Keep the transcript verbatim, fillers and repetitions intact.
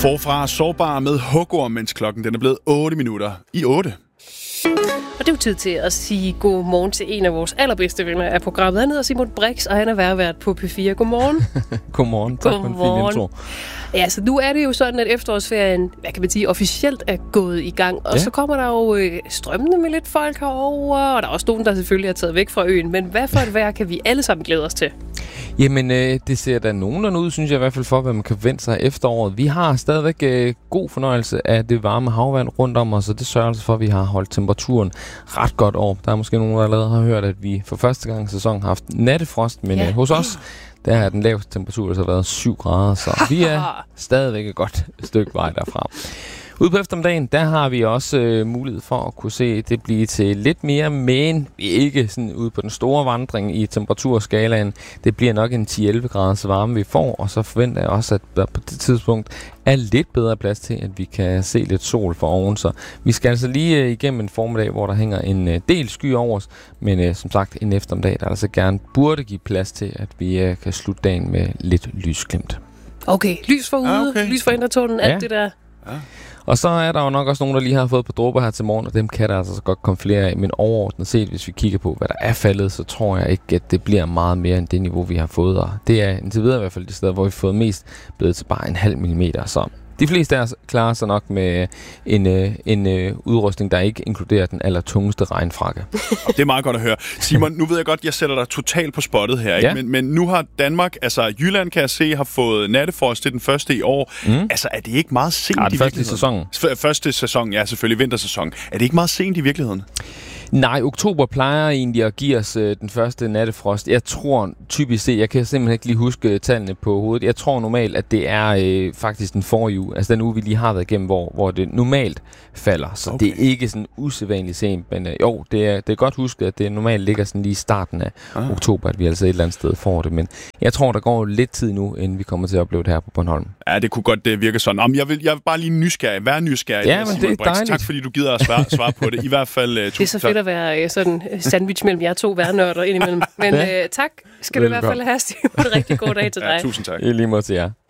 Forfra sårbar med hugorm, mens klokken den er blevet otte minutter i otte. Og det er jo tid til at sige godmorgen til en af vores allerbedste venner af programmet. Han hedder Simon Brix, og han er værvært på P fire. Godmorgen. Godmorgen. Tak for en fin intro. Ja, så nu er det jo sådan, at efterårsferien, hvad kan man sige, officielt er gået i gang. Og ja. så kommer der jo øh, strømmende med lidt folk herover, og der er også nogen, der selvfølgelig er taget væk fra øen. Men hvad for et vejr kan vi alle sammen glæde os til? Jamen, øh, det ser da nogenlunde ud, synes jeg i hvert fald for, hvad man kan vente sig efteråret. Vi har stadigvæk øh, god fornøjelse af det varme havvand rundt om os, og det sørger altså for, at vi har holdt temperaturen ret godt op. Der er måske nogen, der allerede har hørt, at vi for første gang i sæsonen har haft nattefrost, men ja. øh, hos os, der er den laveste temperatur, så har været syv grader, så vi er stadigvæk et godt stykke vej derfra. Ude på eftermiddagen, der har vi også øh, mulighed for at kunne se det blive til lidt mere, men vi er ikke sådan ude på den store vandring i temperaturskalaen. Det bliver nok en ti til elleve graders varme, vi får, og så forventer jeg også, at der på det tidspunkt er lidt bedre plads til, at vi kan se lidt sol for oven. Så vi skal altså lige øh, igennem en formiddag, hvor der hænger en øh, del sky over os, men øh, som sagt en eftermiddag, der altså gerne burde give plads til, at vi øh, kan slutte dagen med lidt lysglimt. Okay, lys for ude, okay. Lys for indretunnelen, ja. alt det der. Ja. Og så er der jo nok også nogen, der lige har fået på dråber her til morgen, og dem kan der altså så godt komme flere af. Men overordnet set, hvis vi kigger på, hvad der er faldet, så tror jeg ikke, at det bliver meget mere end det niveau, vi har fået. Og det er indtil videre i hvert fald de steder, hvor vi har fået mest, blevet til bare en halv millimeter. Så de fleste af os klarer sig nok med en, en, en udrustning, der ikke inkluderer den allertungeste regnfrakke. Det er meget godt at høre. Simon, nu ved jeg godt, at jeg sætter dig totalt på spottet her, ikke? Ja. Men, men nu har Danmark, altså Jylland kan jeg se, har fået nattefrost til den første i år. Mm. Altså er det ikke meget sent ja, i den virkeligheden? første sæson. F- første sæson, ja selvfølgelig, vintersæson. Er det ikke meget sent i virkeligheden? Nej, oktober plejer egentlig at give os øh, den første nattefrost. Jeg tror typisk set, jeg kan simpelthen ikke lige huske tallene på hovedet. Jeg tror normalt, at det er øh, faktisk den forrige uge, altså den uge, vi lige har været igennem, hvor, hvor det normalt falder. Så okay. Det er ikke sådan usædvanligt sent, men øh, jo, det er, det er godt husket, at det normalt ligger sådan lige i starten af ah. oktober, at vi altså et eller andet sted får det. Men jeg tror, der går lidt tid nu, inden vi kommer til at opleve det her på Bornholm. Ja, det kunne godt det virke sådan. Om jeg vil, jeg vil bare lige nysgerrig, være nysgerrig. Ja, men det er dejligt. Tak fordi du gider at svare, svare på det. I hvert fald uh, det er så fedt at være sådan sandwich mellem jer to værnørder indimellem. Men ja. øh, tak skal du i hvert fald have, Stine. En rigtig god dag til dig. Ja, tusind tak. I lige måde til jer.